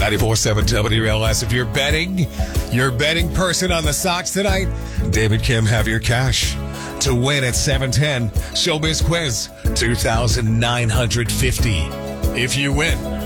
94.7 WLS. If you're betting person on the Sox tonight, David Kim have your cash to win at 710. Showbiz quiz, $2,950. If you win,